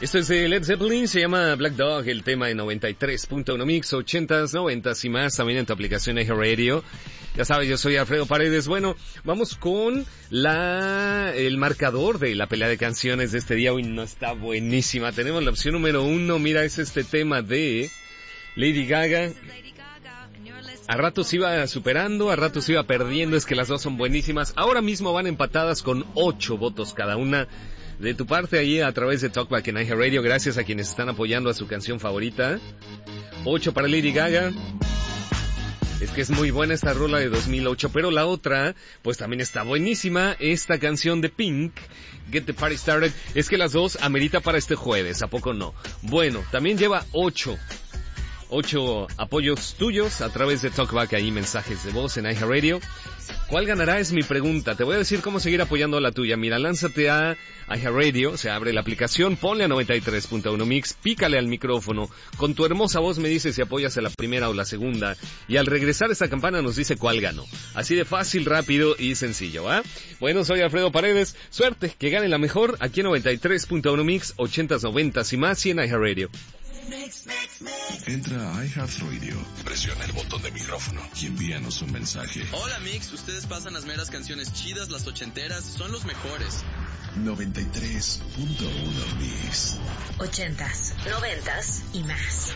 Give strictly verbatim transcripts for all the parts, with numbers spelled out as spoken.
Esto es de Led Zeppelin, se llama Black Dog, el tema de noventa y tres punto uno Mix, ochentas, noventas y más, también en tu aplicación iHeartRadio. Ya sabes, yo soy Alfredo Paredes. Bueno, vamos con la el marcador de la pelea de canciones de este día. Uy, no, está buenísima. Tenemos la opción número uno, mira, es este tema de Lady Gaga. A ratos iba superando, a ratos iba perdiendo, es que las dos son buenísimas. Ahora mismo van empatadas con ocho votos cada una. De tu parte ahí a través de Talkback en iHeartRadio, gracias a quienes están apoyando a su canción favorita. ocho para Lady Gaga. Es que es muy buena esta rola de dos mil ocho, pero la otra, pues también está buenísima, esta canción de Pink, Get the Party Started. Es que las dos amerita para este jueves, ¿a poco no? Bueno, también lleva ocho. Ocho apoyos tuyos a través de Talkback, ahí mensajes de voz en iHeartRadio. ¿Cuál ganará? Es mi pregunta. Te voy a decir cómo seguir apoyando a la tuya. Mira, lánzate a iHeartRadio, se abre la aplicación, ponle a noventa y tres punto uno Mix, pícale al micrófono. Con tu hermosa voz me dices si apoyas a la primera o la segunda. Y al regresar esta campana nos dice cuál ganó. Así de fácil, rápido y sencillo, ¿ah? Bueno, soy Alfredo Paredes. Suerte, que gane la mejor aquí en noventa y tres punto uno Mix, ochentas, noventas y más y en iHeartRadio. Entra a iHeartRadio, presiona el botón de micrófono y envíanos un mensaje. Hola Mix, ustedes pasan las meras canciones chidas, las ochenteras, son los mejores. noventa y tres punto uno Mix. Ochentas, noventas y más.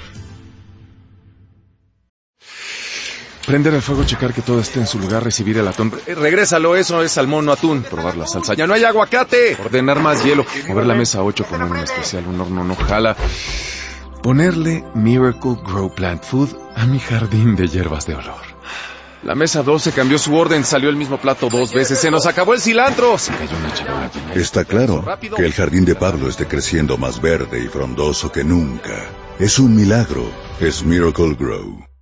Prender el fuego, checar que todo esté en su lugar, recibir el atún. Eh, regrésalo, eso es salmón, no atún. Probar la salsa. ¡Ya no hay aguacate! Ordenar más hielo. Mover la mesa ocho, poner un especial, un horno no jala. Ponerle Miracle Grow Plant Food a mi jardín de hierbas de olor. La mesa doce cambió su orden, salió el mismo plato dos veces, se nos acabó el cilantro. Se cayó una charola llena. Está claro que el jardín de Pablo esté creciendo más verde y frondoso que nunca. Es un milagro, es Miracle Grow.